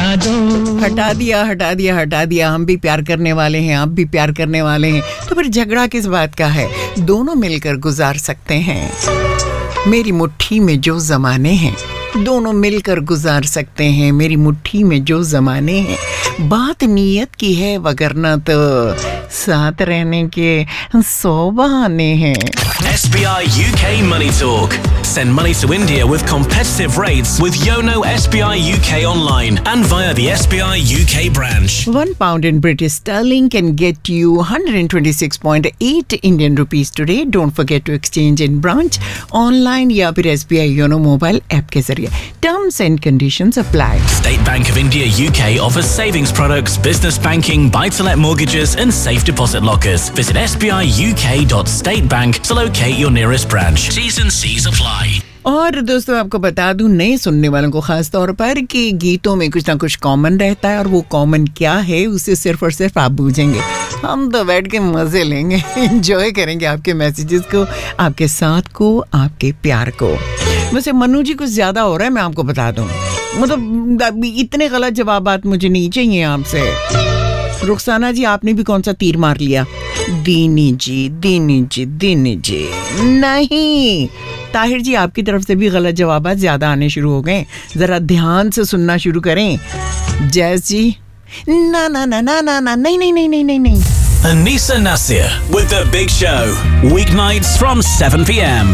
हटा दो। हटा दिया। हम भी प्यार करने वाले हैं, आप भी प्यार करने वाले हैं, तो फिर झगड़ा किस बात का है? दोनों मिलकर गुजार सकते हैं। मेरी मुट्ठी में जो ज़माने हैं, दोनों मिलकर गुजार सकते हैं। मेरी मुट्ठी में जो ज़माने हैं, बात नीयत की है, वगरना तो साथ रहने के 100 बहाने हैं। SBI UK Money Talk. Send money to India with competitive rates with Yono SBI UK online and via the SBI UK branch. £1 in British sterling can get you 126.8 Indian rupees today. Don't forget to exchange in branch, online या फिर SBI Yono mobile app के जरिए. Terms and conditions apply. State Bank of India UK offers savings products, business banking, buy-to-let mortgages and safe deposit lockers. Visit sbiuk.statebank to locate your nearest branch. T's and C's apply. और दोस्तों आपको बता दूं नए सुनने वालों को खास तौर पर कि गीतों में कुछ ना कुछ कॉमन रहता है और वो कॉमन क्या है उसे सिर्फ और सिर्फ आप बूझेंगे। हम तो बैठ के मजे लेंगे, एंजॉय करेंगे आपके मैसेजेस को, आपके साथ को, आपके प्यार को। वैसे मनु जी कुछ ज्यादा हो रहा है, मैं आपको बता दूं, मतलब इतने गलत जवाबात मुझे नहीं चाहिए आपसे। रुखसाना जी आपने भी कौन सा तीर मार लिया? दीनी जी नहीं। ताहिर जी आपकी तरफ से भी गलत जवाब ज्यादा आने शुरू हो गए, जरा ध्यान से सुनना शुरू करें। जैस जी ना नहीं। Anisa Nasir with The Big Show. Weeknights from 7 p.m.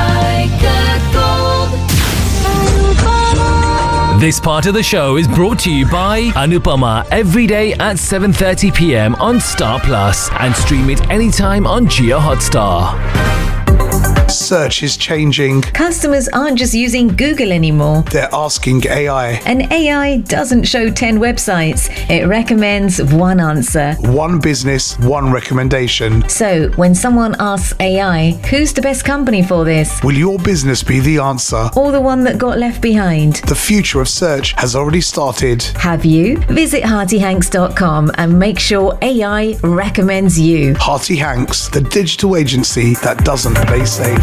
This part of the show is brought to you by Anupama every day at 7:30 p.m. on Star Plus and stream it anytime on Jio Hotstar. Search is changing. Customers aren't just using Google anymore. They're asking AI. And AI doesn't show 10 websites. It recommends one answer. One business, one recommendation. So, when someone asks AI, who's the best company for this? Will your business be the answer? Or the one that got left behind? The future of search has already started. Have you? Visit HeartyHanks.com and make sure AI recommends you. Hearty Hanks, the digital agency that doesn't play safe.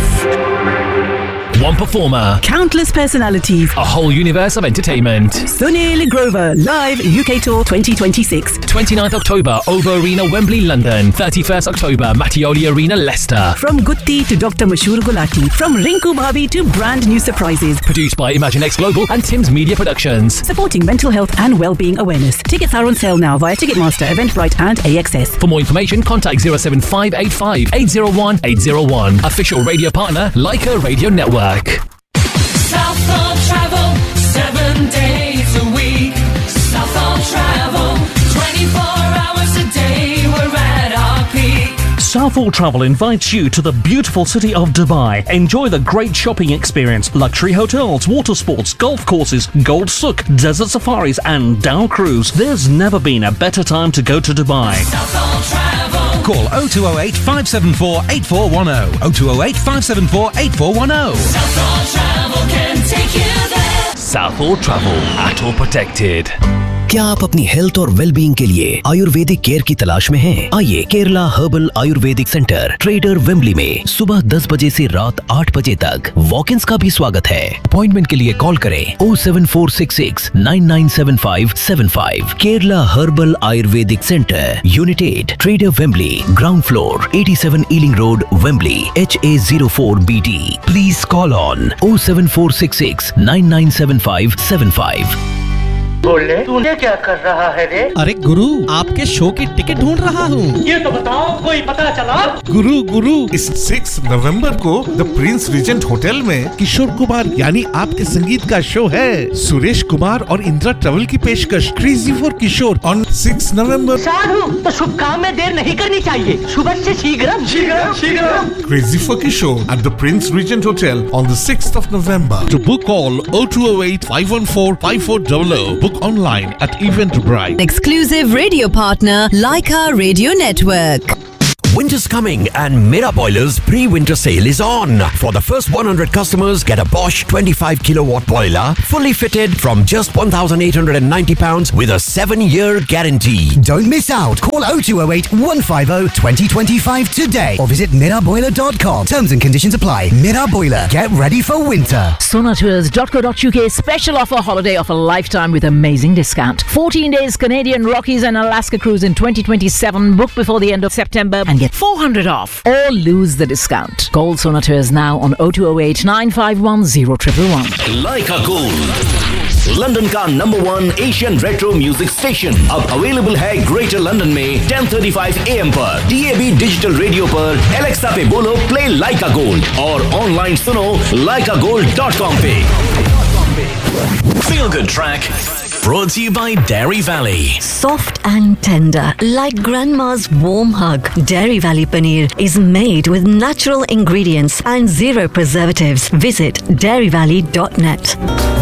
One performer, countless personalities, a whole universe of entertainment. Sunil Grover, live UK Tour 2026. 29th October, OVO Arena, Wembley, London. 31st October, Mattioli Arena, Leicester. From Gutti to Dr. Mashur Gulati, from Rinku Bhabi to brand new surprises. Produced by ImagineX Global and Tim's Media Productions. Supporting mental health and well-being awareness. Tickets are on sale now via Ticketmaster, Eventbrite and AXS. For more information, contact 07585 801 801. Official radio partner, Leica Radio Network. Southall Travel, 7 days a week. Southall Travel, 24 hours a day, we're at our peak. Southall Travel invites you to the beautiful city of Dubai. Enjoy the great shopping experience, luxury hotels, water sports, golf courses, Gold Souk, desert safaris and Dow Cruise. There's never been a better time to go to Dubai. Southall Travel. Call 0208 574 8410. 0208 574 8410. Southall Travel can take you there. Southall Travel, ATO protected. क्या आप अपनी health और wellbeing के लिए Ayurvedic care की तलाश में हैं? आइए Kerala herbal Ayurvedic centre trader Wembley में सुबह 10 बजे से रात 8 बजे तक वॉक-इन्स का भी स्वागत है। अपॉइंटमेंट के लिए कॉल करें 07466 997575। Kerala herbal Ayurvedic centre, unit 8, trader Wembley, ground floor, 87 ailing road, Wembley, HA04BD। Please call on 07466 997575। बोले तूने क्या कर रहा है रे? अरे गुरु, आपके शो की टिकट ढूंढ रहा हूँ। ये तो बताओ, कोई पता चला? गुरु इस 6 नवंबर को द प्रिंस रीजेंट होटल में किशोर कुमार यानी आपके संगीत का शो है। सुरेश कुमार और इंदिरा ट्रेवल की पेशकश क्रेजी फॉर किशोर ऑन 6 नवंबर। साधु, तो शुभ काम में देर नहीं करनी चाहिए, सुबह से शीघ्रम। Crazy for Kishore at the Prince Regent Hotel on the 6th of November. To book call 0208 514 5400. Book online at Eventbrite. Exclusive radio partner Leica Radio Network. Winter's coming and Mera Boilers pre-winter sale is on. For the first 100 customers, get a Bosch 25 kilowatt boiler, fully fitted from just £1,890 with a 7-year guarantee. Don't miss out. Call 0208 150 2025 today or visit miraboiler.com. Terms and conditions apply. Mera Boiler. Get ready for winter. Sonatours.co.uk special offer holiday of a lifetime with amazing discount. 14 days Canadian Rockies and Alaska cruise in 2027. Book before the end of September and get 400 off or lose the discount. Call Sonatours now on 0208 951 0111. Leica Gold, London का number 1 Asian retro music station अब available है greater London में 10:35 AM पर DAB digital radio पर Alexa पे बोलो play लाइका gold और online सुनो laikagold.com पे. Feel Good Track brought to you by Dairy Valley. Soft and tender, like grandma's warm hug. Dairy Valley Paneer is made with natural ingredients and zero preservatives. Visit dairyvalley.net.